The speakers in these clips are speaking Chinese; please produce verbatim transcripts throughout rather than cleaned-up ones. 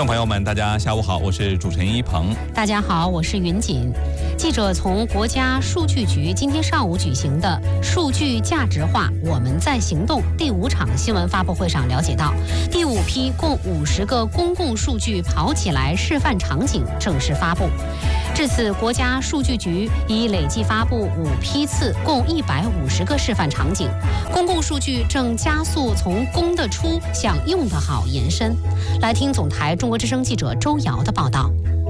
众朋友们，大家下午好，我是主持人一鹏。 大家好，我是云锦。记者从国家数据局今天上午举行的数据价值化我们在行动第五场新闻发布会上了解到，第五批共五十个公共数据跑起来示范场景正式发布。至此，国家数据局已累计发布五批次，共一百五十个示范场景。公共数据正加速从公的出向用的好延伸。来听总台中国之声记者周瑶的报道。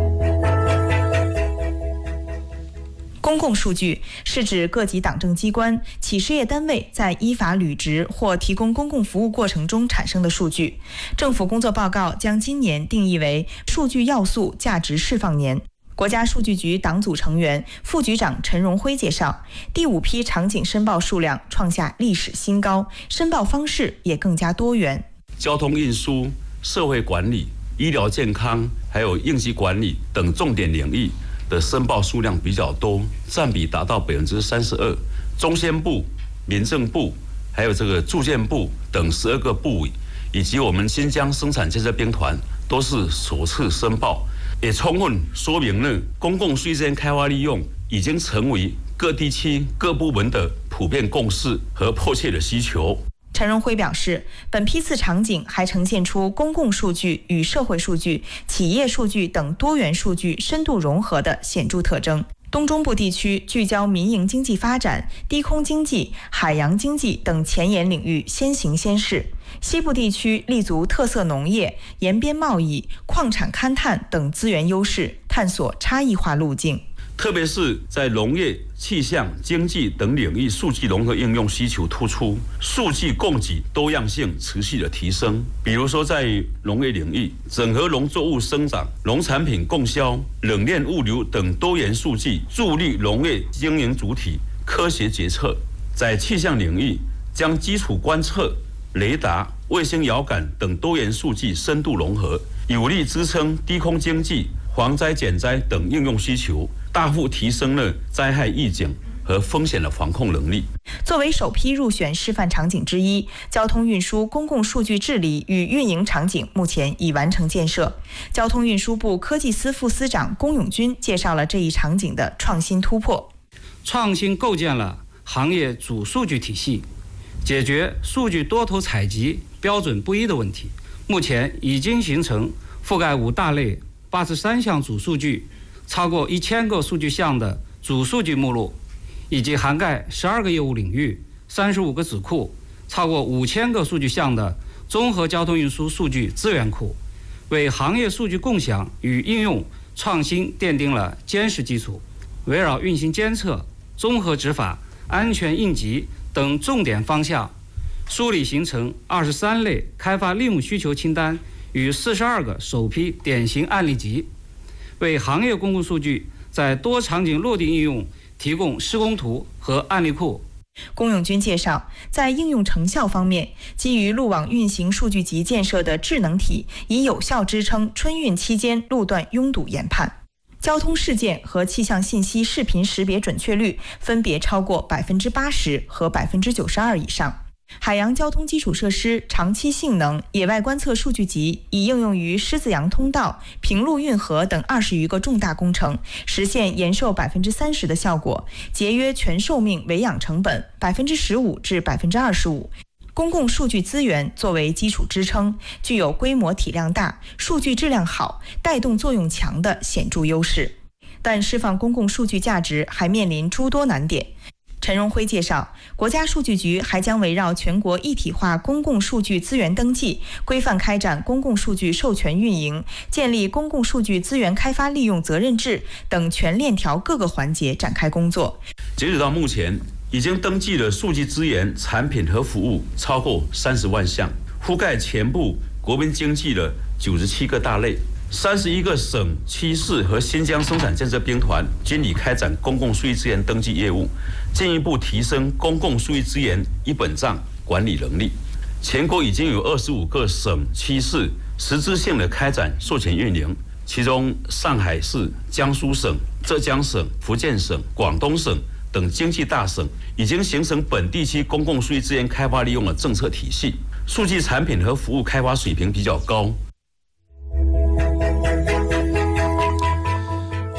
公共数据是指各级党政机关、企事业单位在依法履职或提供公共服务过程中产生的数据。政府工作报告将今年定义为数据要素价值释放年。国家数据局党组成员、副局长陈荣辉介绍，第五批场景申报数量创下历史新高，申报方式也更加多元。 交通运输、社会管理、医疗健康，还有应急管理等重点领域的申报数量比较多，占比达到百分之三十二。中宣部、民政部，还有这个住建部等十二个部委，以及我们新疆生产建设兵团都是首次申报，也充分说明了公共数据资源开发利用已经成为各地区各部门的普遍共识和迫切的需求。 陈荣辉表示，本批次场景还呈现出公共数据与社会数据、企业数据等多元数据深度融合的显著特征。东中部地区聚焦民营经济发展、低空经济、海洋经济等前沿领域先行先试；西部地区立足特色农业、沿边贸易、矿产勘探等资源优势，探索差异化路径。 特别是在农业、气象、经济等领域，数据融合应用需求突出，数据供给多样性持续的提升。比如说，在农业领域，整合农作物生长、农产品供销、冷链物流等多元数据，助力农业经营主体科学决策；在气象领域，将基础观测、雷达、卫星遥感等多元数据深度融合，有力支撑低空经济、防灾减灾等应用需求，大幅提升了灾害预警和风险的防控能力。 作为首批入选示范场景之一，交通运输公共数据治理与运营场景目前已完成建设。交通运输部科技司副司长龚永军介绍了这一场景的创新突破。 创新构建了行业主数据体系，解决数据多头采集标准不一的问题。目前已经形成覆盖五大类八十三项主数据、超过一千个数据项的主数据目录，以及涵盖十二个业务领域、三十五个子库、超过五千个数据项的综合交通运输数据资源库，为行业数据共享与应用创新奠定了坚实基础。围绕运行监测、综合执法、安全应急等重点方向，梳理形成二十三类开发利用需求清单与四十二个首批典型案例集，为行业公共数据在多场景落地应用提供施工图和案例库。 龚永军介绍，在应用成效方面，基于路网运行数据集建设的智能体已有效支撑春运期间路段拥堵研判。交通事件和气象信息视频识别准确率分别超过百分之八十和百分之九十二以上。海洋交通基础设施长期性能野外观测数据集已应用于狮子洋通道、平陆运河等二十余个重大工程，实现延寿百分之三十的效果，节约全寿命维养成本百分之十五至百分之二十五。公共数据资源作为基础支撑，具有规模体量大、数据质量好、带动作用强的显著优势。但释放公共数据价值还面临诸多难点。陈荣辉介绍，国家数据局还将围绕全国一体化公共数据资源登记、规范开展公共数据授权运营、建立公共数据资源开发利用责任制等全链条各个环节展开工作。 截止到目前，已经登记的数据资源产品和服务超过三十万项，覆盖全部国民经济的九十七个大类。三十一个省、区市和新疆生产建设兵团均已开展公共数据资源登记业务，进一步提升公共数据资源一本账管理能力。全国已经有二十五个省、区市实质性的开展授权运营，其中上海市、江苏省、浙江省、福建省、广东省等经济大省已经形成本地区公共数据资源开发利用的政策体系，数据产品和服务开发水平比较高。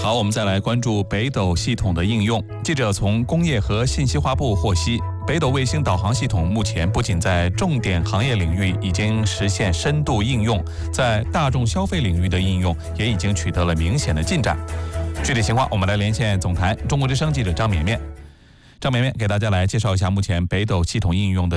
好，我们再来关注北斗系统的应用。记者从工业和信息化部获悉，北斗卫星导航系统目前不仅在重点行业领域已经实现深度应用，在大众消费领域的应用也已经取得了明显的进展。具体情况，我们来连线总台中国之声记者张绵绵。张绵绵给大家来介绍一下目前北斗系统应用的